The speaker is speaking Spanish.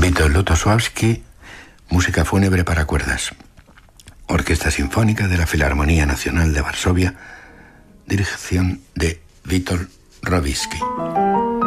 Witold Lutosławski, música fúnebre para cuerdas. Orquesta Sinfónica de la Filarmonía Nacional de Varsovia, dirección de Witold Robicki.